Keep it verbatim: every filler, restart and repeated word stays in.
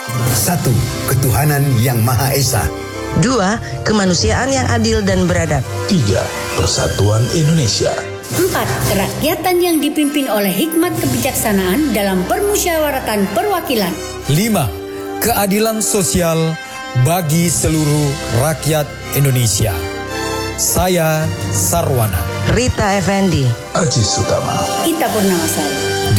Satu, ketuhanan yang Maha Esa. Dua, kemanusiaan yang adil dan beradab. Tiga, persatuan Indonesia. Empat, kerakyatan yang dipimpin oleh hikmat kebijaksanaan dalam permusyawaratan perwakilan. Lima, keadilan sosial bagi seluruh rakyat Indonesia. Saya Sarwana. Rita Effendi. Aziz Utama. Ita Purnamasari.